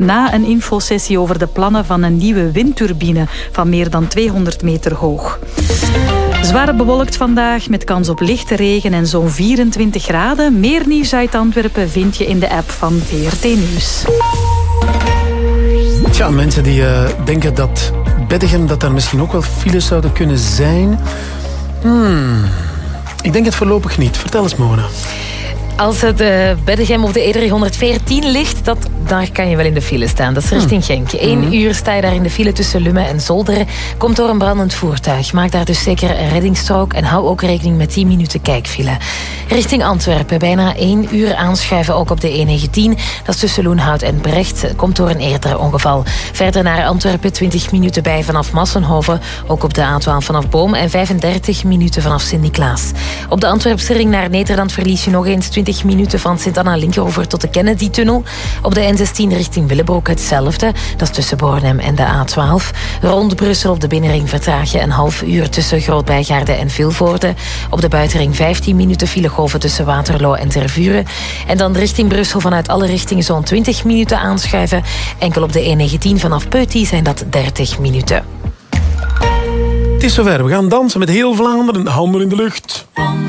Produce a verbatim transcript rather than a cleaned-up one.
na een infosessie over de plannen van een nieuwe windturbine van meer dan tweehonderd meter hoog. Zwaar bewolkt vandaag met kans op lichte regen en zo'n vierentwintig graden. Meer nieuws uit Antwerpen vind je in de app van V R T Nieuws. Tja, mensen die uh, denken dat Beddegem, dat daar misschien ook wel files zouden kunnen zijn. Hmm, ik denk het voorlopig niet. Vertel eens, Mona. Als het uh, Beddegem op de E driehonderdveertien ligt, dat, daar kan je wel in de file staan. Dat is richting Genk. Eén mm. uur sta je daar in de file tussen Lummen en Zolderen. Komt door een brandend voertuig. Maak daar dus zeker een reddingsstrook en hou ook rekening met tien minuten kijkfile. Richting Antwerpen, bijna één uur aanschuiven ook op de E negentien. Dat is tussen Loenhout en Brecht. Komt door een eerder ongeval. Verder naar Antwerpen, twintig minuten bij vanaf Massenhoven. Ook op de A twaalf vanaf Boom en vijfendertig minuten vanaf Sint-Niklaas. Op de Antwerpse ring naar Nederland verlies je nog eens twintig minuten van Sint-Anna-Linkeroever tot de Kennedy-tunnel. Op de N zestien richting Willebroek hetzelfde. Dat is tussen Bornem en de A twaalf. Rond Brussel op de binnenring vertraag je een half uur tussen Groot-Bijgaarde en Vilvoorde. Op de buitenring vijftien minuten filegolven tussen Waterloo en Tervuren. En dan richting Brussel vanuit alle richtingen zo'n twintig minuten aanschuiven. Enkel op de E negentien vanaf Peuty zijn dat dertig minuten. Het is zover. We gaan dansen met heel Vlaanderen. Handen in de lucht.